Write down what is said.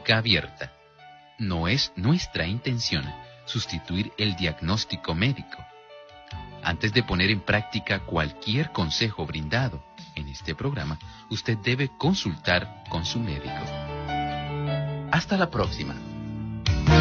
clínica abierta. No es nuestra intención sustituir el diagnóstico médico. Antes de poner en práctica cualquier consejo brindado en este programa, usted debe consultar con su médico. Hasta la próxima.